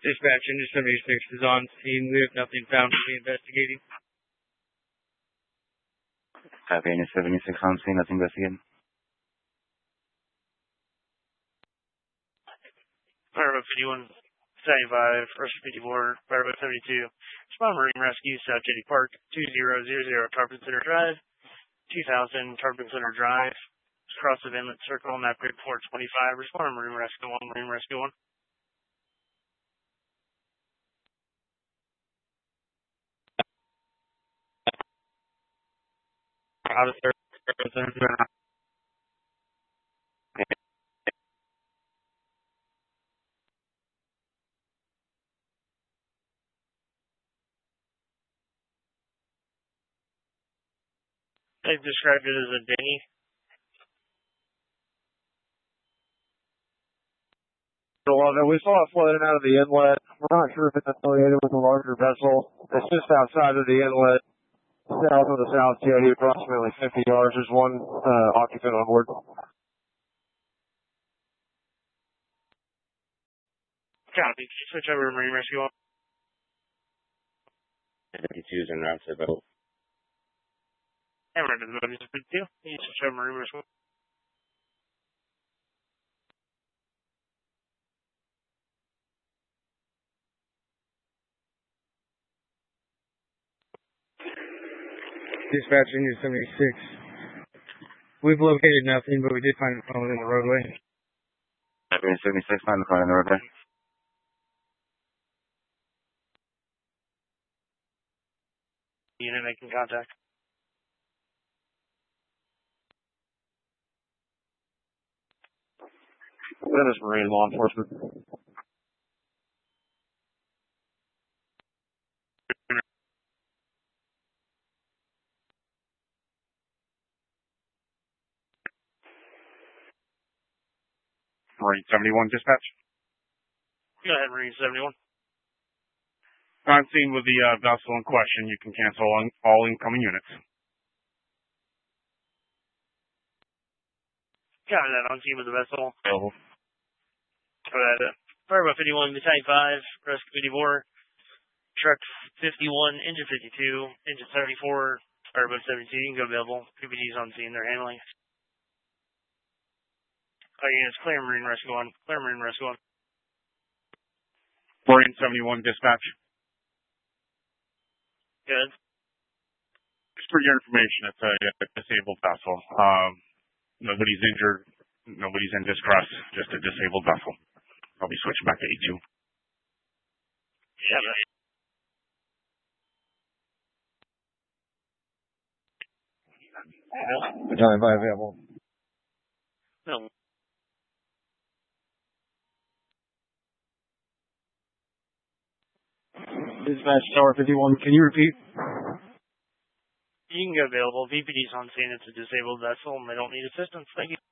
Dispatch Engine 76 is on scene. We have nothing found to be investigating. Copy, Engine 76 on scene, nothing investigating. Firebug 51, 75, First 54, Firebug 72. Respond Marine Rescue, South Jetty Park, 2000 Tarpon Center Drive, 2000 Tarpon Center Drive. Cross of Inlet Circle, map grid 425. Respond Marine Rescue 1, Marine Rescue 1. Out of third. They've described it as a dinghy. We saw it floating out of the inlet. We're not sure if it's affiliated with a larger vessel. It's just outside of the inlet, south of the South Jetty, approximately 50 yards. There's one occupant on board. Copy. Switch over to Marine Rescue 1. 52's en route to the boat. And we're to the boat. It's 52. You switch over to Marine Rescue 1. Dispatch Engine 76. We've located nothing, but we did find a phone in the roadway. Copy, Engine 76, find the phone in the roadway. Unit making contact. That is Marine law enforcement. Marine 71 dispatch. Go ahead, Marine 71. On scene with the vessel in question. You can cancel all incoming units. Got that on scene with the vessel. Available. Firebug 51, Battalion 5, Rescue 54, Truck 51, Engine 52, Engine 74, Firebug 72. You can go available. PPD's on scene. They're handling. All units, clear Marine Rescue 1. Clear Marine Rescue 1. Marine 71 dispatch. Good. Just for your information, it's a disabled vessel. Nobody's injured. Nobody's in distress. Just a disabled vessel. I'll be switching back to A2. Yeah, Battalion 5 available. no. Dispatch Tower 51, can you repeat? You can go available. VPD's on scene. It's a disabled vessel, and they don't need assistance. Thank you.